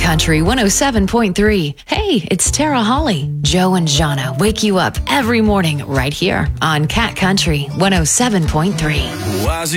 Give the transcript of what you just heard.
Country 107.3. Hey, it's Tara Hawley. Joe and Jana wake you up every morning right here on Cat Country 107.3.